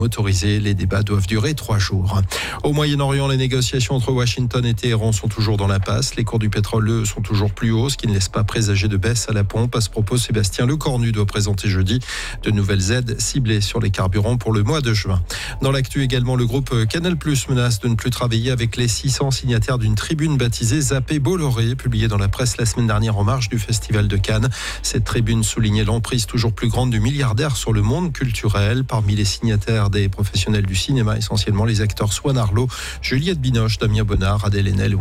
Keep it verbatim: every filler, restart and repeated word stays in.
autorisés. Les débats doivent durer trois jours. Au Moyen-Orient, les négociations entre Washington et Téhéran sont toujours dans l'impasse. Les cours du pétrole, eux, sont toujours plus hauts, ce qui ne laisse pas présager de baisse à la pompe. À ce propos, Sébastien Lecornu doit présenter jeudi de nouvelles aides ciblées sur les carburants pour le mois de juin. Dans l'actu également, le groupe Canal+ menace de ne plus travailler avec les six cents signataires d'une tribune baptisée Zappé Bolloré, publiée dans la presse la semaine dernière en marge du Festival de Cannes. Cette tribune soulignait l'emprise toujours plus grande du milliardaire sur le monde culturel. Parmi les signataires, des professionnels du cinéma, essentiellement les acteurs Swan Arlo, Juliette Binoche, Damien Bonnard, Adèle Haenel